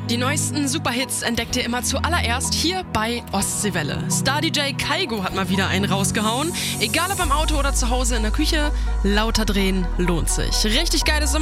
Die neuesten Superhits entdeckt ihr immer zuallererst hier bei Ostseewelle. Star-DJ Kaigo hat mal wieder einen rausgehauen. Egal ob im Auto oder zu Hause in der Küche, lauter drehen lohnt sich. Richtig geiles Sommer.